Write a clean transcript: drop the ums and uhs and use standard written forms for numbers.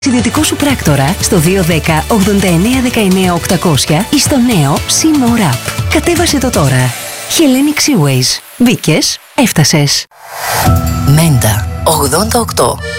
Ιδιωτικό σου πράκτορα στο 210 89 19 800 ή στο νέο C-More App. Κατέβασε το τώρα. Hellenic Seaways. Μπήκες, έφτασες. Μέντα 88.